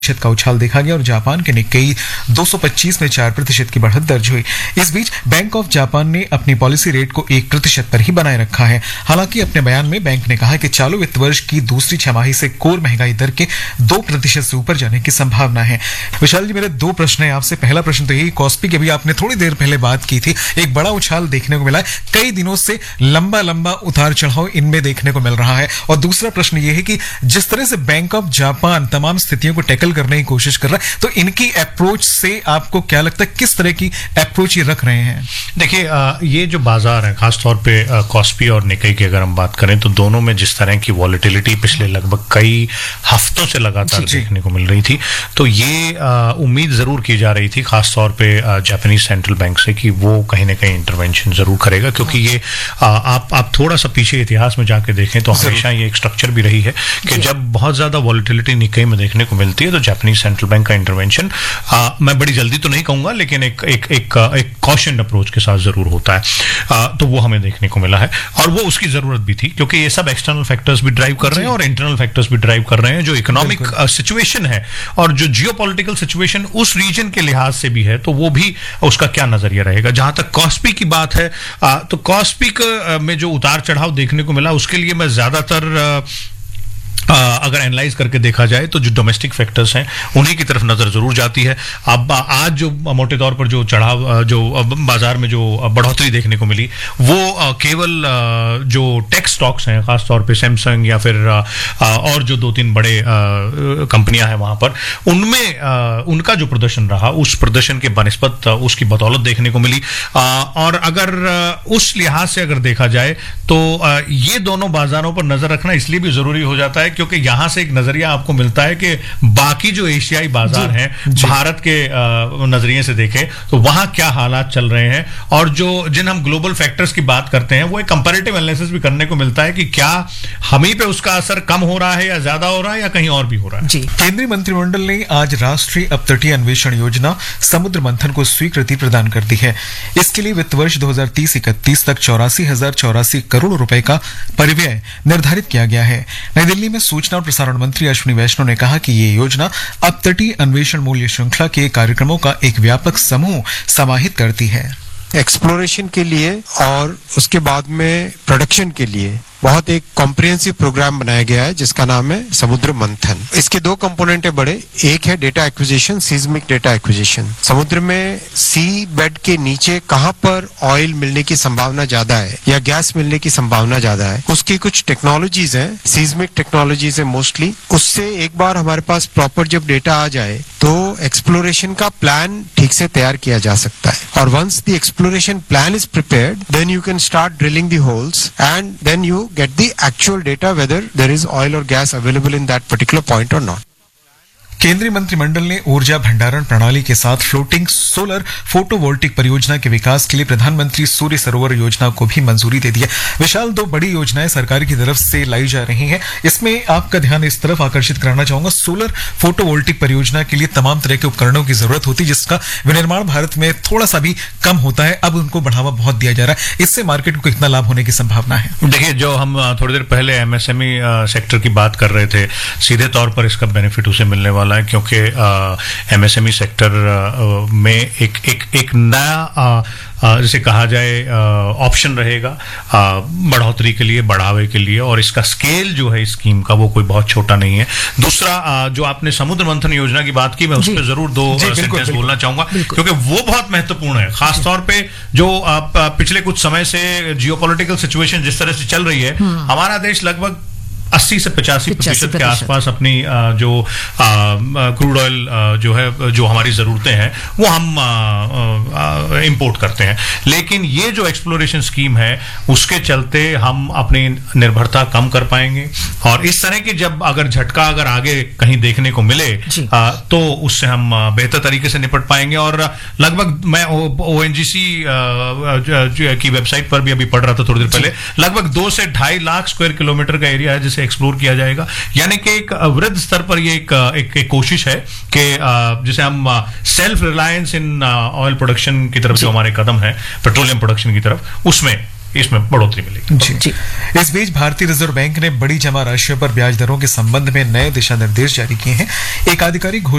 का उछाल देखा गया और जापान के निक्केई 225 में 4% की बढ़त दर्ज हुई। इस बीच बैंक ऑफ जापान ने अपनी पॉलिसी रेट को 1% पर ही बनाए रखा है। हालांकि अपने बयान में बैंक ने कहा कि चालू वित्त वर्ष की दूसरी छमाही से कोर महंगाई दर के 2% से ऊपर जाने की संभावना है। विशाल जी, मेरे दो प्रश्न है आपसे। पहला प्रश्न तो यही, कॉस्पी की अभी आपने थोड़ी देर पहले बात की थी, एक बड़ा उछाल देखने को मिला है, कई दिनों से लंबा उतार चढ़ाव इनमें देखने को मिल रहा है। और दूसरा प्रश्न यह है कि जिस तरह से बैंक ऑफ जापान तमाम स्थितियों को टैकल करने की कोशिश कर रहा है, तो इनकी अप्रोच से आपको क्या लगता है, किस तरह की अप्रोच ये रख रहे हैं? देखिए, ये जो बाजार है, खासतौर पे कॉस्पी और निक्केई की अगर हम बात करें तो दोनों में जिस तरह की वॉलेटिलिटी पिछले लगभग कई हफ्तों से लगातार देखने को मिल रही थी, तो ये उम्मीद जरूर की जा रही थी खासतौर पे जापानीज सेंट्रल बैंक से कि वो कहीं ना कहीं इंटरवेंशन जरूर करेगा, क्योंकि ये आप थोड़ा सा पीछे इतिहास में जाके देखें तो हमेशा ये एक स्ट्रक्चर भी रही है कि जब बहुत ज्यादा वॉलेटिलिटी निक्केई में देखने को मिलती है तो जापानीज सेंट्रल बैंक का इंटरवेंशन, मैं बड़ी जल्दी तो नहीं कहूंगा, लेकिन एक कॉशन अप्रोच के साथ जरूर होता है। तो वो हमें देखने को मिला है और वो उसकी जरूरत भी थी, क्योंकि ये सब एक्सटर्नल फैक्टर्स भी ड्राइव कर रहे हैं और इंटरनल फैक्टर्स भी ड्राइव कर रहे हैं। जो इकोनॉमिक सिचुएशन है और जो जियोपॉलिटिकल सिचुएशन उस रीजन के लिहाज से भी है, तो वो भी उसका क्या नजरिया रहेगा। जहां तक कॉस्पी की बात है, तो कॉस्पी में जो उतार चढ़ाव देखने को मिला, उसके लिए मैं ज्यादातर अगर एनालाइज करके देखा जाए तो जो डोमेस्टिक फैक्टर्स हैं उन्हीं की तरफ नजर जरूर जाती है। अब आज जो मोटे तौर पर जो चढ़ाव, जो बाजार में जो बढ़ोतरी देखने को मिली, वो केवल जो टेक स्टॉक्स हैं, खासतौर पे सैमसंग या फिर और जो 2-3 बड़े कंपनियां हैं वहां पर, उनमें उनका जो प्रदर्शन रहा, उस प्रदर्शन के बनिस्बत उसकी बदौलत देखने को मिली। और अगर उस लिहाज से अगर देखा जाए तो ये दोनों बाजारों पर नजर रखना इसलिए भी जरूरी हो जाता है क्योंकि यहां से एक नजरिया आपको मिलता है कि बाकी जो एशियाई बाजार हैं, भारत के नजरिए से देखें तो वहां क्या हालात चल रहे हैं, और जिन हम ग्लोबल फैक्टर्स की बात करते हैं, वो एक कंपैरेटिव एनालिसिस भी करने को मिलता है कि क्या हमी पे उसका असर कम हो रहा है या ज्यादा हो रहा है या कहीं और भी हो रहा है। जी, केंद्रीय मंत्रिमंडल ने आज राष्ट्रीय अपतटीय अन्वेषण योजना समुद्र मंथन को स्वीकृति प्रदान कर दी है। इसके लिए वित्त वर्ष 2030-31 तक 84,084 करोड़ रुपए का परिव्यय निर्धारित किया गया है। नई दिल्ली में सूचना और प्रसारण मंत्री अश्विनी वैष्णव ने कहा कि ये योजना अपतटीय अन्वेषण मूल्य श्रृंखला के कार्यक्रमों का एक व्यापक समूह समाहित करती है। एक्सप्लोरेशन के लिए और उसके बाद में प्रोडक्शन के लिए बहुत एक कॉम्प्रिहेंसिव प्रोग्राम बनाया गया है जिसका नाम है समुद्र मंथन। इसके दो कंपोनेंट है बड़े, एक है data acquisition, seismic data acquisition. समुद्र में सी बेड के नीचे कहां पर ऑयल मिलने की संभावना ज्यादा है या गैस मिलने की संभावना ज्यादा है, उसकी कुछ टेक्नोलॉजीज हैं, सीज्मिक टेक्नोलॉजीज है मोस्टली। उससे एक बार हमारे पास प्रॉपर जब डेटा आ जाए तो एक्सप्लोरेशन का प्लान ठीक से तैयार किया जा सकता है। और once the exploration plan is prepared, then you can start drilling the holes and then you get the actual data whether there is oil or gas available in that particular point or not. केंद्रीय मंत्रिमंडल ने ऊर्जा भंडारण प्रणाली के साथ floating solar photovoltaic परियोजना के विकास के लिए प्रधानमंत्री सूर्य सरोवर योजना को भी मंजूरी दे दी है। विशाल, दो बड़ी योजनाएं सरकार की तरफ से लाई जा रही हैं। इसमें आपका ध्यान इस तरफ आकर्षित कराना चाहूंगा, सोलर फोटोवोल्टिक परियोजना के लिए तमाम तरह के उपकरणों की जरूरत होती है, जिसका विनिर्माण भारत में थोड़ा सा भी कम होता है। अब उनको बढ़ावा बहुत दिया जा रहा है। इससे मार्केट को कितना लाभ होने की संभावना है? देखिए, जो हम थोड़ी देर पहले एमएसएमई सेक्टर की बात कर रहे थे, सीधे तौर पर इसका बेनिफिट उसे मिलने वाला है, क्योंकि एमएसएमई सेक्टर में एक नया जिसे कहा जाए ऑप्शन रहेगा बढ़ोतरी के लिए, बढ़ावे के लिए, और इसका स्केल जो है स्कीम का वो कोई बहुत छोटा नहीं है। दूसरा, जो आपने समुद्र मंथन योजना की बात की, मैं उस पर जरूर दो सेंटेंस बोलना चाहूंगा, क्योंकि वो बहुत महत्वपूर्ण है। खासतौर पे जो पिछले कुछ समय से जियोपॉलिटिकल सिचुएशन जिस तरह से चल रही है, हमारा देश लगभग 80 से 85% के आसपास अपनी जो क्रूड ऑयल जो है, जो हमारी ज़रूरतें हैं, वो हम इंपोर्ट करते हैं। लेकिन ये जो एक्सप्लोरेशन स्कीम है, उसके चलते हम अपनी निर्भरता कम कर पाएंगे, और इस तरह की जब अगर झटका अगर आगे कहीं देखने को मिले तो उससे हम बेहतर तरीके से निपट पाएंगे। और लगभग मैं ओएनजीसी की वेबसाइट पर भी अभी पढ़ रहा था थोड़ी देर पहले, लगभग 2 से 2.5 लाख स्क्वायर किलोमीटर का एरिया है जिसे एक्सप्लोर किया जाएगा। यानी कि एक वृहद स्तर पर ये एक कोशिश है कि जिसे हम self reliance in oil production की तरफ जो हमारे कदम है, पेट्रोलियम प्रोडक्शन की तरफ, उसमें इसमें बढ़ोतरी मिलेगी। जी। इस बीच भारतीय रिजर्व बैंक ने बड़ी जमा राशियों पर ब्याज दरों के संबंध में नए दिशा निर्देश जारी किए हैं। एक आधिकारिक